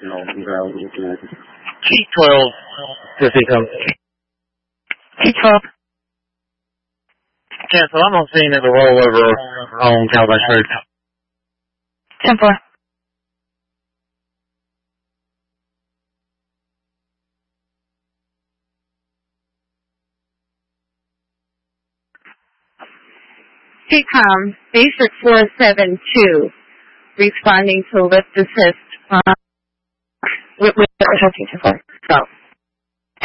T12. T12. Cancel. I'm on scene at the rollover on Calabash Road. 10-4. CCOM, Basic 472, responding to lift assist with 10-4. So.